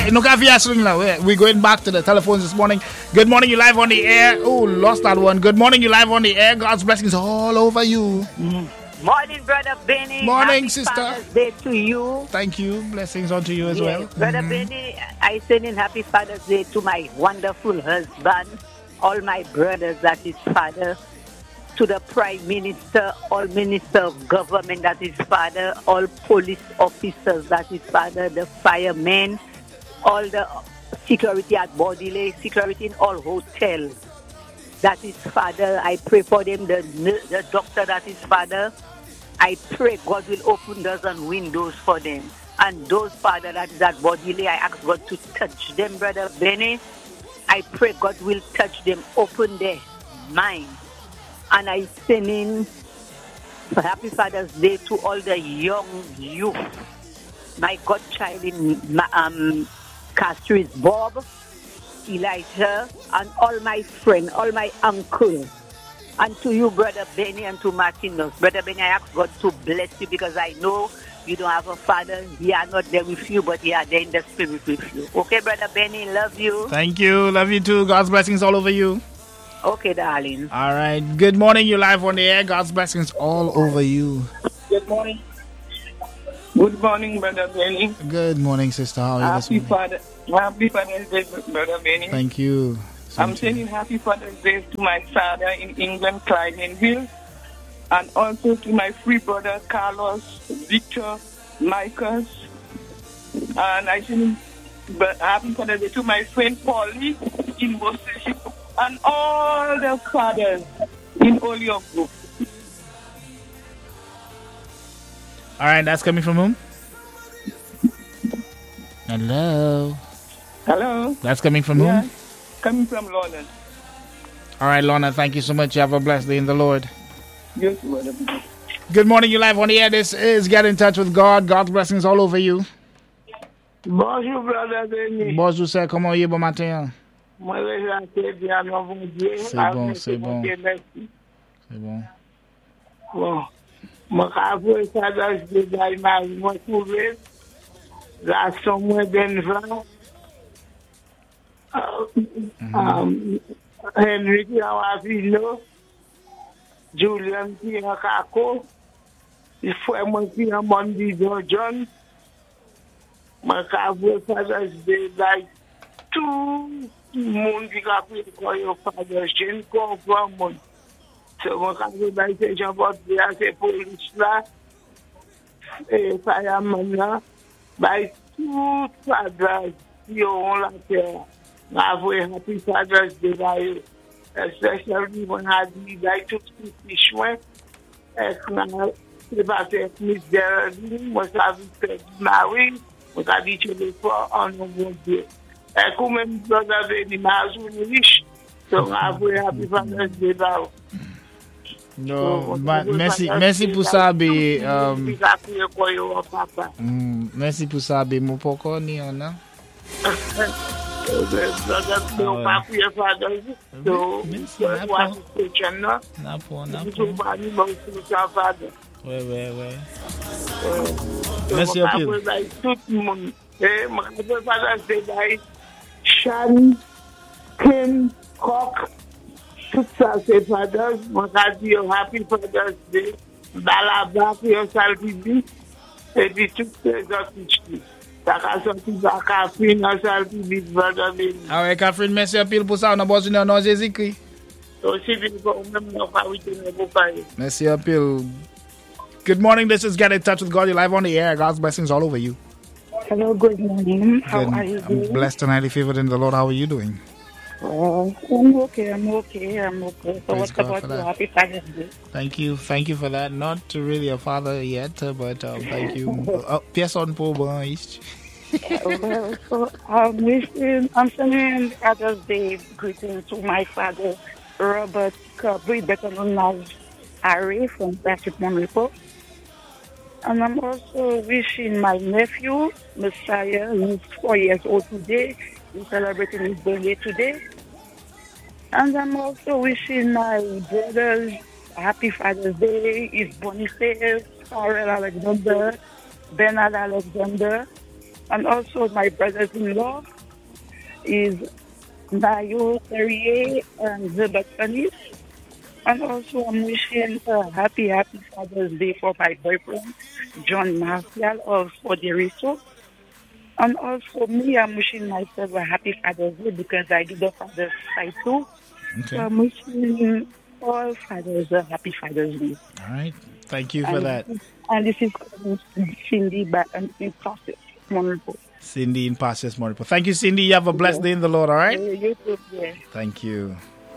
no we're going back to the telephones this morning. Good morning, you live on the air. Oh, lost that one. Good morning, you live on the air. God's blessings all over you. Morning, Brother Benny. Morning, Happy sister. Father's Day to you. Thank you. Blessings unto you as well. Brother Benny, I send in Happy Father's Day to my wonderful husband, all my brothers, that is father, to the Prime Minister, all Minister of Government, that is father, all police officers, that is father, the firemen, all the security at Bodile, security in all hotels, that is father. I pray for them, the doctor, that is father. I pray God will open doors and windows for them. And those, Father, that is at Bodile, I ask God to touch them, Brother Benny. I pray God will touch them, open their mind. And I send in Happy Father's Day to all the young youth. My godchild in Castries, Bob, Elijah, and all my friends, all my uncles. And to you, Brother Benny, and to Martinez. Brother Benny, I ask God to bless you because I know you don't have a father. He are not there with you, but he are there in the spirit with you. Okay, Brother Benny, love you. Thank you. Love you too. God's blessings all over you. Okay, darling. All right. Good morning. You're live on the air. God's blessings all over you. Good morning. Good morning, Brother Benny. Good morning, sister. How are you this morning? Happy Father's Day, Brother Benny. Thank you. I'm sending Happy Father's Day to my father in England, Clydenville, and also to my three brothers, Carlos, Victor, Michael, and I send Happy Father's Day to my friend Paulie in Worcestershire, and all the fathers in all your group. All right, that's coming from whom? Hello. Hello. That's coming from whom? Coming from Lorna. All right, Lorna, thank you so much. You have a blessed day in the Lord. Yes, brother. Good morning, you live on the air. This is Get in Touch with God. God's blessings all over you. Bonjour, Brother Benny. Bonjour, sir. Comment est bon matin? Moi, je bien, mon Dieu. C'est bon, c'est bon. Merci. C'est bon. Bon. Mon café, ça doit se dégager, moi, trouvé. Là, sont moins d'enfants. Henry Kiawafilo, Julian Kiakako, il faut monter un monde de John. Ma café, ça doit se dégager. Tout le monde qui a pris le father, je ne comprends pas. So, mon café, c'est Jean-Paul, c'est police là, et fireman là, tout father, qui ont la terre. Happy Father's Day, especially when I did, I took the shrimp. C'est pas que Miss Geraldine, moi, ça veut dire Marie, moi, ça dit que les fois, en nom de Dieu. Et comme même, brother Benny, ma journée riche, donc, Happy Father's Day, No, merci pour ça, merci pour ça, mon poko ni on a. Ouais. Merci un peu. Tout le monde. Shan, Kim, Cock, tout ça, c'est Father's. Moi, je dis Happy Father's Day. Balaba, puis on salve, et puis toutes ces autres choses. Ah ouais, Catherine, merci un peu pour ça. On a besoin de nos Jésus-Christ. Merci un peu. Good morning, this is Get in Touch with God. You're live on the air. God's blessings all over you. Hello, good morning. How are you doing? I'm blessed and highly favored in the Lord. How are you doing? I'm okay. So Praise what's God about for your that. Happy Father's Day? Thank you for that. Not really a father yet, but thank you. Person pour bon ish. Well, so I'm sending Father's Day greetings to my father, Robert Cabri, better known as Harry from Patrick Monrepo. And I'm also wishing my nephew, Messiah, who's 4 years old today. He's celebrating his birthday today. And I'm also wishing my brothers Happy Father's Day. It's Boniface, Farrell Alexander, Bernard Alexander, And also my brothers-in-law is Mayo Terrier and Zebek Panis. And also I'm wishing a happy Father's Day for my boyfriend, John Martial of Foderiso. And also me, I'm wishing myself a happy Father's Day because I did the Father's side too. Okay. So I'm wishing all fathers a happy Father's Day. All right. Thank you for that. And this is Cindy back and in process. Wonderful. Cindy in Pastures Moripo. Thank you, Cindy. You have a blessed day in the Lord, all right? You too, yeah. Thank you.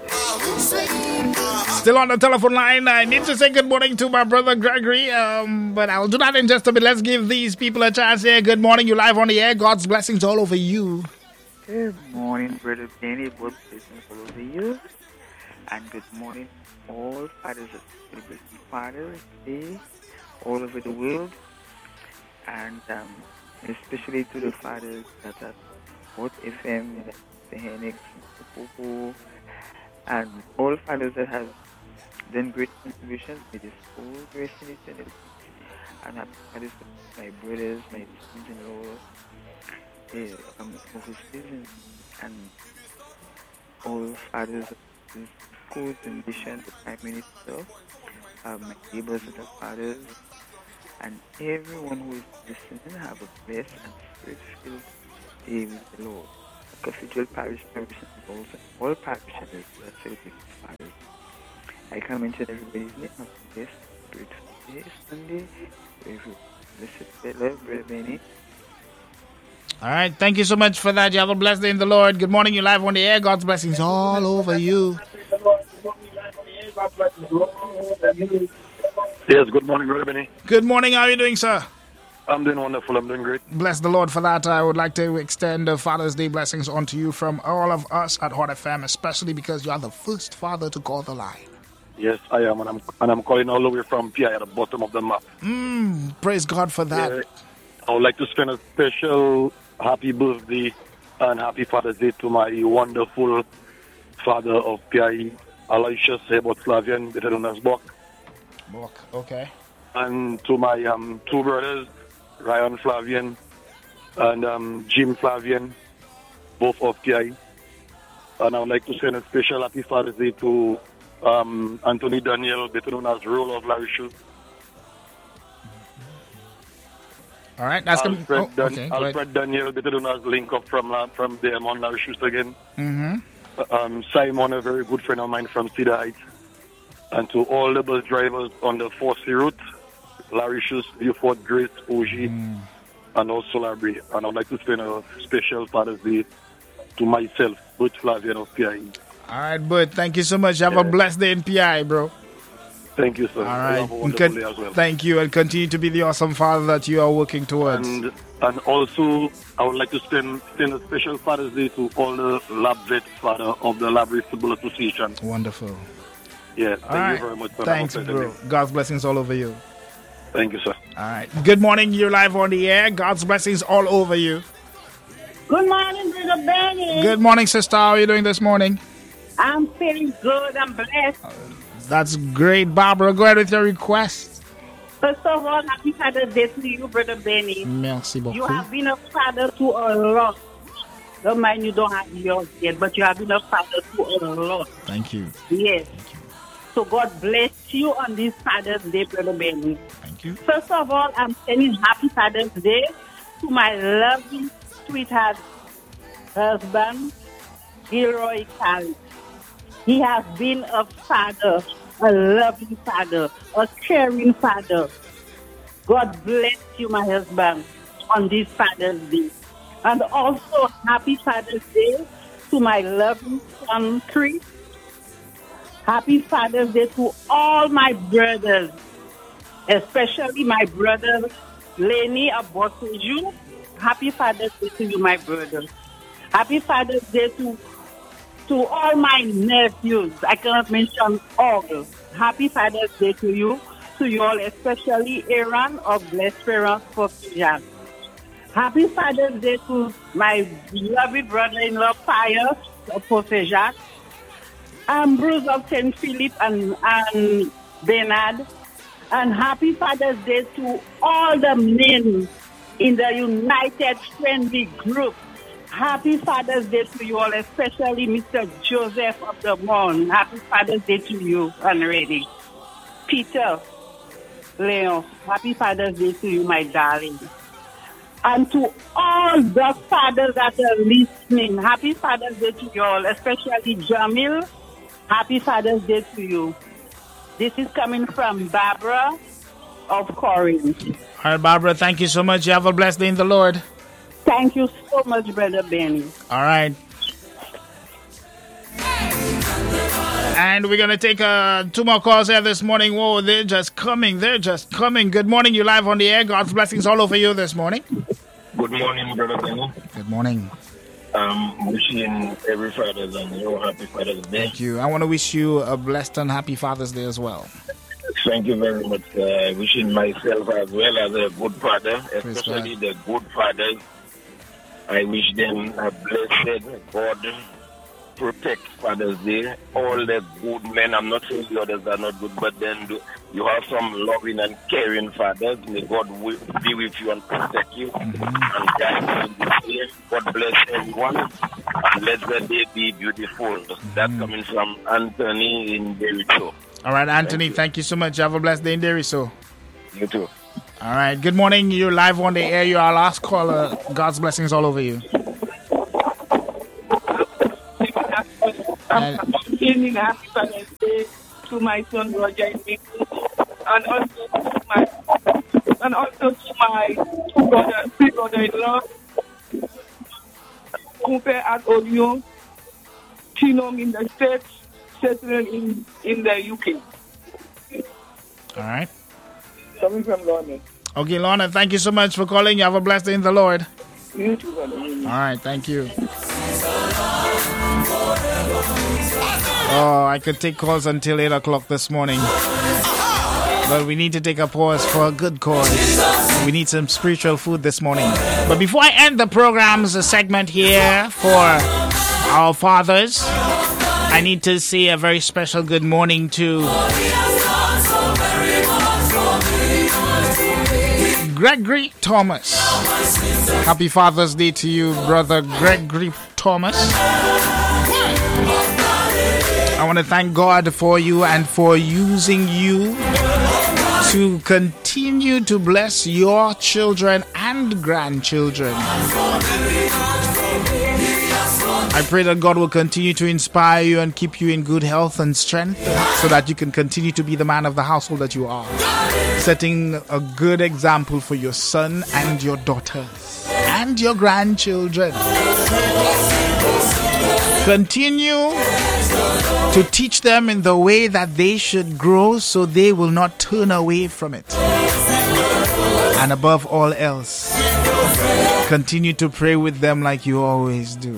Still on the telephone line. I need to say good morning to my brother Gregory, but I'll do that in just a bit. Let's give these people a chance here. Good morning. You live on the air. God's blessings all over you. Good morning, Brother Danny. God's blessings all over you. And good morning, all fathers celebrating Father's Day all over the world. And especially to the fathers that are both FM, the Henix, the Popo, and all fathers that have done great contributions with this whole grace in eternity. And happy fathers to my brothers, my sisters-in-law, overseas, and all fathers of the schools and mission, the Prime Minister, my neighbors that are fathers, and everyone who is listening. Have a blessed and spirit-filled day with the Lord. The Cathedral Parish also all parishioners that celebrate fathers. I can mention everybody's name. Have a blessed, spirit-filled day Sunday. Blessed love, Brother Benny. All right. Thank you so much for that. You have a blessed day in the Lord. Good morning. You live on the air. God's blessings all over you. Yes, good morning, Brother Benny. Good morning. How are you doing, sir? I'm doing wonderful. I'm doing great. Bless the Lord for that. I would like to extend the Father's Day blessings onto you from all of us at Hot FM, especially because you are the first father to call the line. Yes, I am, and I'm calling all the way from PI at the bottom of the map. Praise God for that. Yeah, I would like to spend a special happy birthday and happy Father's Day to my wonderful father of PI, Aloysius Hebert Flavian, better known as Buck. Okay. And to my two brothers, Ryan Flavian and Jim Flavian, both of PI. And I would like to send a special happy Father's Day to Anthony Daniel, better known as Roll of Larry Shoes. All right. That's Alfred Daniel, better known as Link Up from them on Larry Shoes again. Simon, a very good friend of mine from Cedar Heights. And to all the bus drivers on the 4C route, Larry Shoes, Beaufort, Grace, OG, and also Labrie. And I'd like to spend a special Father's Day to myself, Butch Flavian of PI. All right, Butch. Thank you so much. Have a blessed day in PI, bro. Thank you, sir. All right. Have a wonderful day as well. Thank you, and continue to be the awesome father that you are working towards. And also, I would like to spend a special Father's Day to all the lab vets, father of the Labrie Football Association. Wonderful. Yeah, thank you very much. Thanks, bro. God's blessings all over you. Thank you, sir. All right. Good morning. You're live on the air. God's blessings all over you. Good morning, Brother Benny. Good morning, sister. How are you doing this morning? I'm feeling good. I'm blessed. That's great, Barbara. Go ahead with your request. First of all, happy Father's Day to you, Brother Benny. Merci beaucoup. You have been a father to a lot. Don't mind you don't have yours yet, but you have been a father to a lot. Thank you. Yes. So God bless you on this Father's Day, Brother Benny. Thank you. First of all, I'm sending happy Father's Day to my loving sweetheart husband, Gilroy Carey. He has been a father, a loving father, a caring father. God bless you, my husband, on this Father's Day. And also, happy Father's Day to my loving son, Chris. Happy Father's Day to all my brothers, especially my brother, Lenny Aboseju. Happy Father's Day to you, my brother. Happy Father's Day to all my nephews. I cannot mention all. Happy Father's Day to you all, especially Aaron of Blessed Parents for Fijan. Happy Father's Day to my beloved brother-in-law, Pius of Fijan. Ambrose of St. Philip and Bernard. And happy Father's Day to all the men in the United Friendly Group. Happy Father's Day to you all, especially Mr. Joseph of the Morn. Happy Father's Day to you, already. Peter, Leon, happy Father's Day to you, my darling. And to all the fathers that are listening, happy Father's Day to you all, especially Jamil. Happy Father's Day to you. This is coming from Barbara of Corinth. All right, Barbara, thank you so much. You have a blessed day in the Lord. Thank you so much, Brother Benny. All right. And we're going to take 2 more calls here this morning. Whoa, they're just coming. Good morning. You're live on the air. God's blessings all over you this morning. Good morning, Brother Benny. Good morning. Wishing every Father's and your happy Father's Day. Thank you. I want to wish you a blessed and happy Father's Day as well. Thank you very much. Wishing myself as well as a good father, especially the good fathers. I wish them a blessed God protect Father's Day. All the good men, I'm not saying the others are not good, but then you have some loving and caring fathers. May God be with you and protect you and guide you in this day. God bless everyone and let the day be beautiful. That's coming from Anthony in Deriso. All right, Anthony, thank you so much. Have a blessed day in Deriso. You too. All right, good morning. You're live on the air. You're our last caller. God's blessings all over you. I'm sending happy Father's Day to my son Roger and also to my three brother-in-law, Kumpe at Odio, Chinom in the States, settling in the UK. All right. Coming from Lorna. Okay, Lorna, thank you so much for calling. You have a blessed day in the Lord. You too, brother. All right, thank you. Oh, I could take calls until 8 o'clock this morning. But we need to take a pause for a good cause. We need some spiritual food this morning. But before I end the program's segment here for our fathers, I need to say a very special good morning to Gregory Thomas. Happy Father's Day to you, brother Gregory Thomas. I want to thank God for you and for using you to continue to bless your children and grandchildren. I pray that God will continue to inspire you and keep you in good health and strength so that you can continue to be the man of the household that you are, setting a good example for your son and your daughters and your grandchildren. Continue to teach them in the way that they should grow so they will not turn away from it. And above all else, continue to pray with them like you always do.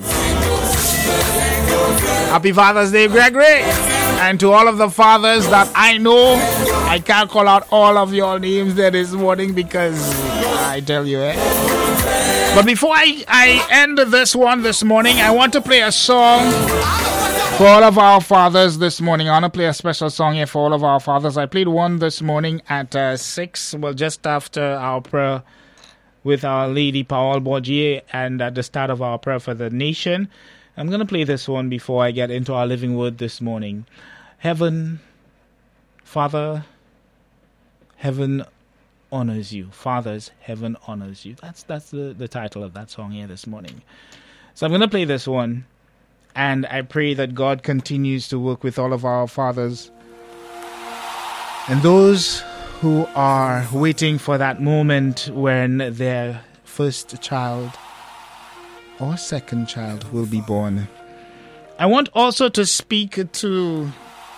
Happy Father's Day, Gregory! And to all of the fathers that I know, I can't call out all of your names there this morning because I tell you, But before I end this one this morning, I want to play a song for all of our fathers this morning. I want to play a special song here for all of our fathers. I played one this morning at 6, well, just after our prayer with Our Lady Paul Borgier and at the start of our prayer for the nation. I'm going to play this one before I get into our living word this morning. Heaven, Father, heaven honors you. Fathers, heaven honors you. That's the title of that song here this morning. So I'm going to play this one. And I pray that God continues to work with all of our fathers and those who are waiting for that moment when their first child or second child will be born. I want also to speak to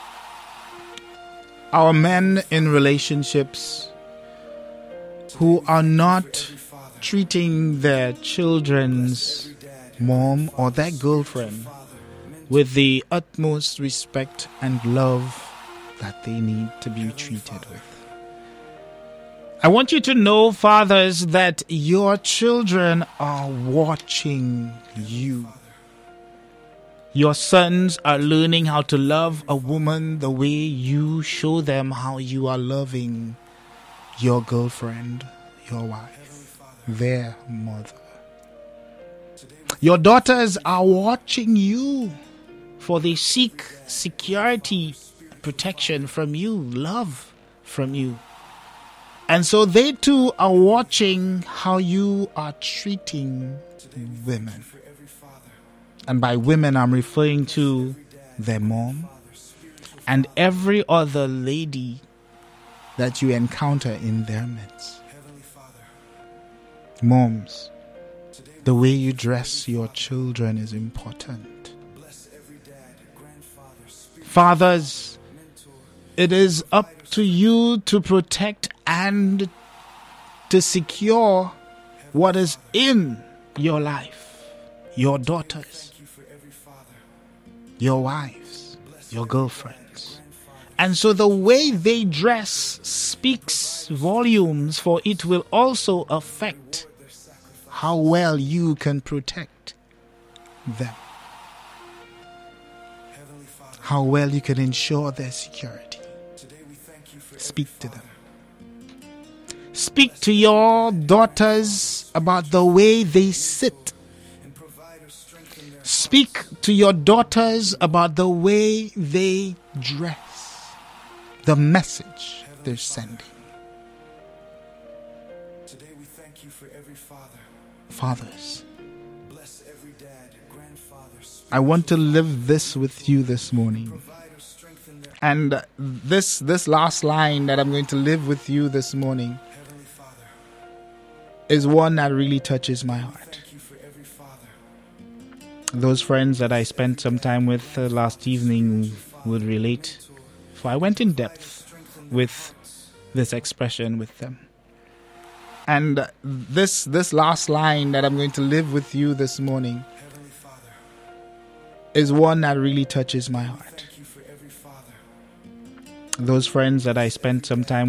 our men in relationships who are not treating their children's mom or their girlfriend with the utmost respect and love that they need to be treated with. I want you to know, fathers, that your children are watching you. Your sons are learning how to love a woman the way you show them how you are loving your girlfriend, your wife. their mother. Your daughters are watching you, for they seek security, protection from you, love from you. And so they too are watching how you are treating women. And by women, I'm referring to their mom and every other lady that you encounter in their midst. Moms, the way you dress your children is important. Fathers, it is up to you to protect and to secure what is in your life. Your daughters, your wives, your girlfriends. And so the way they dress speaks volumes, for it will also affect how well you can protect them. How well you can ensure their security. Speak to them. Speak to your daughters about the way they sit. Speak to your daughters about the way they dress. The message they're sending. Fathers, I want to live this with you this morning. And this last line that I'm going to live with you this morning is one that really touches my heart. Those friends that I spent some time with last evening would relate, for I went in depth with this expression with them. And this last line that I'm going to live with you this morning is one that really touches my heart. Those friends that I spent some time